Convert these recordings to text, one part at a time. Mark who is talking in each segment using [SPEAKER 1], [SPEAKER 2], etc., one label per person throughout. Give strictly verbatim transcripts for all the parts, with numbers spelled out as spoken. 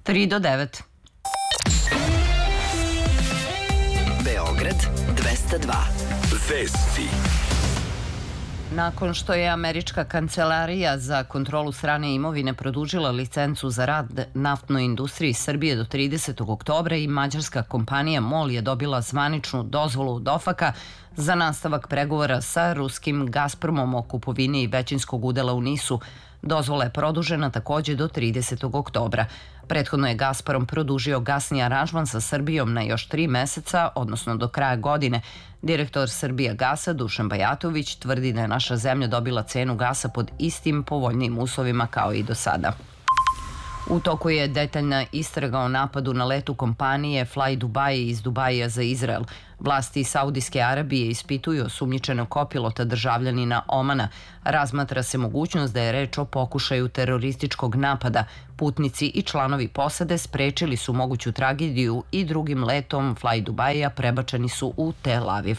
[SPEAKER 1] tri do devet.
[SPEAKER 2] Beograd dvesta dva. Vesti.
[SPEAKER 1] Nakon što je Američka kancelarija za kontrolu strane imovine produžila licencu za rad naftnoj industriji Srbije do tridesetog oktobra i mađarska kompanija MOL je dobila zvaničnu dozvolu od OFAK-a za nastavak pregovora sa ruskim Gazpromom o kupovini većinskog udela u NIS-u. Dozvola je produžena takođe do tridesetog oktobra. Prethodno je Gazprom produžio gasni aranžman sa Srbijom na još tri meseca, odnosno do kraja godine. Direktor Srbijagasa Dušan Bajatović tvrdi da je naša zemlja dobila cenu gasa pod istim povoljnijim uslovima kao i do sada. U toku je detaljna istraga o napadu na letu kompanije Fly Dubai iz Dubaija za Izrael. Vlasti Saudijske Arabije ispituju osumnjičenog kopilota državljanina Omana. Razmatra se mogućnost da je reč o pokušaju terorističkog napada. Putnici i članovi posade sprečili su moguću tragediju i drugim letom Fly Dubaija prebačeni su u Tel Aviv.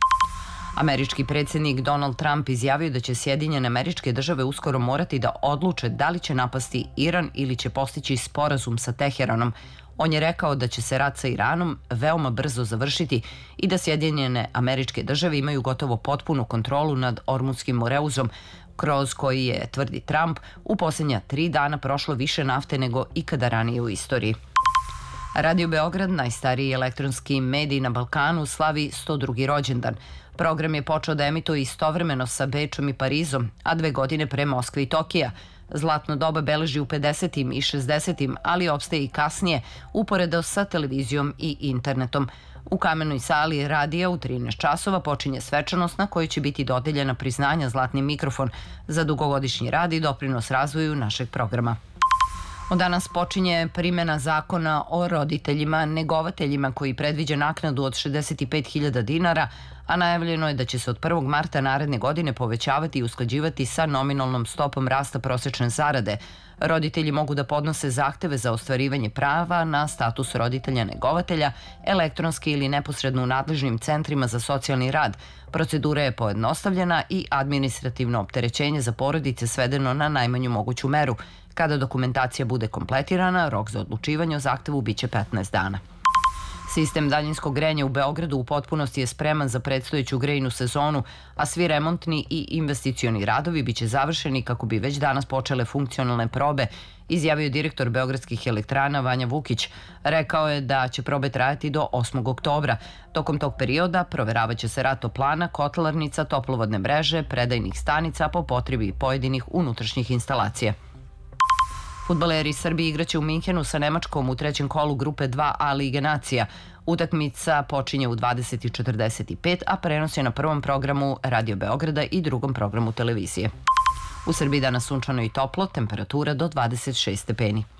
[SPEAKER 1] Američki predsjednik Donald Trump izjavio da će Sjedinjene Američke Države uskoro morati da odluče da li će napasti Iran ili će postići sporazum sa Teheranom. On je rekao da će se rat sa Iranom veoma brzo završiti i da Sjedinjene Američke Države imaju gotovo potpunu kontrolu nad Ormutskim moreuzom, kroz koji je, tvrdi Trump, u posljednja tri dana prošlo više nafte nego ikada ranije u istoriji. Radio Beograd, najstariji elektronski medij na Balkanu, slavi sto drugi rođendan. Program je počeo da emituje istovremeno sa Bečom i Parizom, a dve godine pre Moskve i Tokija. Zlatno doba beleži u pedesetim i šezdesetim, ali opstaje i kasnije, uporedo sa televizijom i internetom. U kamenoj sali radija u trinaest časova počinje svečanost na kojoj će biti dodeljena priznanja Zlatni mikrofon za dugogodišnji rad i doprinos razvoju našeg programa. Od danas počinje primjena zakona o roditeljima negovateljima koji predviđa naknadu od šezdeset pet hiljada dinara, a najavljeno je da će se od prvog marta naredne godine povećavati i usklađivati sa nominalnom stopom rasta prosečne zarade. Roditelji mogu da podnose zahteve za ostvarivanje prava na status roditelja negovatelja elektronski ili neposredno u nadležnim centrima za socijalni rad. Procedura je pojednostavljena i administrativno opterećenje za porodice svedeno na najmanju moguću meru. Kada dokumentacija bude kompletirana, rok za odlučivanje o zahtevu biće petnaest dana. Sistem daljinskog grejanja u Beogradu u potpunosti je spreman za predstojeću grejnu sezonu, a svi remontni i investicioni radovi biće završeni kako bi već danas počele funkcionalne probe, izjavio direktor Beogradskih elektrana Vanja Vukić. Rekao je da će probe trajati do osmog oktobra. Tokom tog perioda proveravaće se rad toplana, kotlarnica, toplovodne mreže, predajnih stanica po potrebi pojedinih unutrašnjih instalacija. Fudbaleri Srbije igraće u Minhenu sa Nemačkom u trećem kolu grupe dva A Lige nacija. Utakmica počinje u dvadeset i četrdeset pet, a prenos je na prvom programu Radio Beograda i drugom programu televizije. U Srbiji danas sunčano i toplo, temperatura do dvadeset šest stepeni.